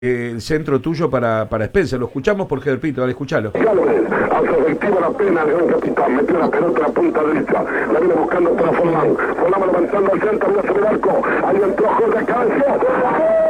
el centro tuyo para Spencer. Lo escuchamos por Gerpito, dale, escuchalo. Gálvez, autoefectiva la pena, León Capitán, metió la pelota a la punta derecha, la viene buscando para Forlán, Forlán levantando al centro, voy a hacer el arco, ahí entró Jorge Cancio.